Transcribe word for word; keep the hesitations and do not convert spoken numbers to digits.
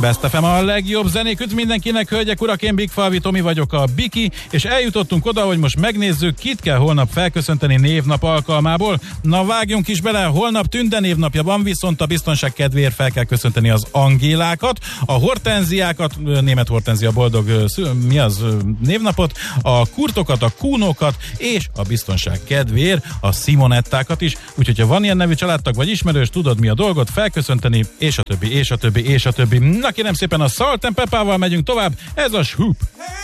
Best ef em a legjobb zenék üdv mindenkinek, hölgyek, urak, én Big Falvi Tomi vagyok, a Biki, és eljutottunk oda, hogy most megnézzük, kit kell holnap felköszönteni névnap alkalmából. Na vágjunk is bele, holnap Tünde névnapja van, viszont a biztonság kedvéért fel kell köszönteni az Angélákat, a Hortenziákat, német Hortenzia boldog mi az névnapot, a Kurtokat, a Kúnokat, és a biztonság kedvéért a Simonettákat is. Úgyhogy ha van ilyen nevű családtag vagy ismerős, tudod mi a dolgot, felköszönteni, és a többi, és a többi, és a többi. Na kérem szépen, a Salt and Pepperával megyünk tovább, ez a Shoop.